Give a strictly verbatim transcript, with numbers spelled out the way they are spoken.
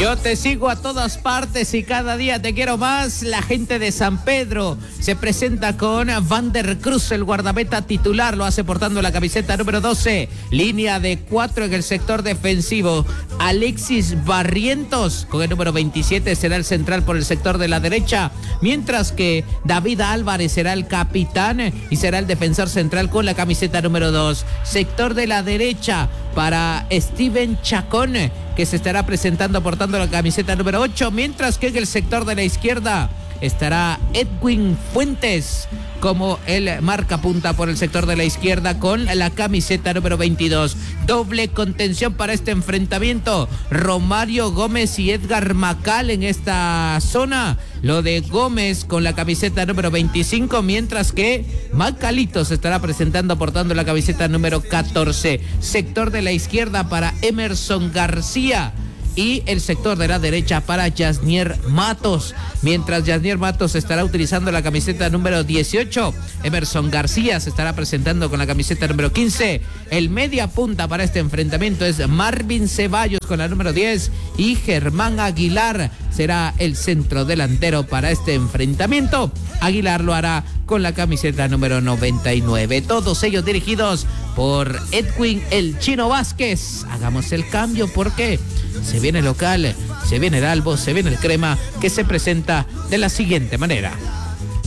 Yo te sigo a todas partes y cada día te quiero más. La gente de San Pedro se presenta con Van der Cruz, el guardameta titular. Lo hace portando la camiseta número doce. Línea de cuatro en el sector defensivo. Alexis Barrientos con el número veintisiete será el central por el sector de la derecha. Mientras que David Álvarez será el capitán y será el defensor central con la camiseta número dos. Sector de la derecha para Steven Chacón, que se estará presentando portando la camiseta número ocho, mientras que en el sector de la izquierda estará Edwin Fuentes como el marcapunta por el sector de la izquierda con la camiseta número veintidós. Doble contención para este enfrentamiento. Romario Gómez y Edgar Macal en esta zona. Lo de Gómez con la camiseta número veinticinco, mientras que Macalito se estará presentando portando la camiseta número catorce. Sector de la izquierda para Emerson García. Y el sector de la derecha para Yasnier Matos. Mientras Yasnier Matos estará utilizando la camiseta número dieciocho, Emerson García se estará presentando con la camiseta número quince. El media punta para este enfrentamiento es Marvin Ceballos con la número diez y Germán Aguilar será el centro delantero para este enfrentamiento. Aguilar lo hará con la camiseta número noventa y nueve. Todos ellos dirigidos por Edwin El Chino Vázquez. Hagamos el cambio porque se viene local, se viene el Albo, se viene el Crema, que se presenta de la siguiente manera.